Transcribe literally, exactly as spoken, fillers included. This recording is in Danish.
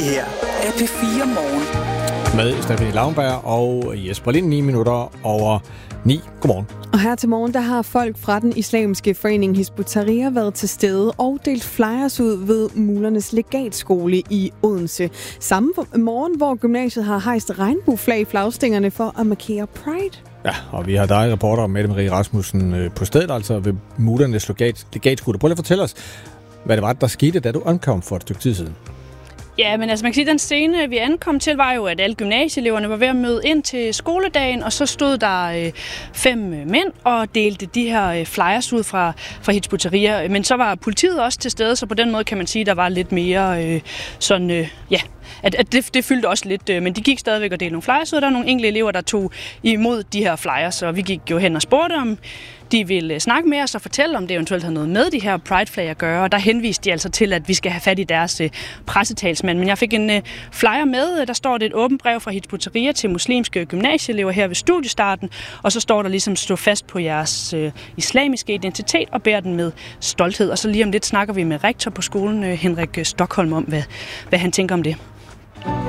her er P fire Morgen. Med Stephanie Lauenberg og Jesper Lind, ni minutter over ni. Godmorgen. Og her til morgen, der har folk fra den islamiske forening Hizb ut-Tahrir været til stede og delt flyers ud ved Mulernes Legatskole i Odense. Samme morgen, hvor gymnasiet har hejst regnbueflag i flagstængerne for at markere Pride. Ja, og vi har dig, reporter Mette Marie Rasmussen, på stedet, altså ved Mulernes Legatskole. Prøv lige at fortælle os, hvad det var, der skete, da du ankom for et stykke tid siden. Ja, men altså man kan sige, at den scene, vi ankom til, var jo, at alle gymnasieeleverne var ved at møde ind til skoledagen, og så stod der øh, fem mænd og delte de her øh, flyers ud fra, fra Hizb ut-Tahrir. Men så var politiet også til stede, så på den måde kan man sige, at der var lidt mere øh, sådan, øh, ja, at, at det, det fyldte også lidt, øh, men de gik stadigvæk og delte nogle flyers ud. Der var nogle enkelte elever, der tog imod de her flyers, og vi gik jo hen og spurgte om, de ville snakke med os og fortælle, om det eventuelt har noget med de her Pride-flag at gøre, og der henviste de altså til, at vi skal have fat i deres uh, pressetalsmand. Men jeg fik en uh, flyer med, der står det et åbent brev fra Hizb ut-Tahrir til muslimske gymnasieelever her ved studiestarten, og så står der ligesom, stå fast på jeres uh, islamiske identitet og bære den med stolthed. Og så lige om lidt snakker vi med rektor på skolen, uh, Henrik Stockholm, om hvad, hvad han tænker om det.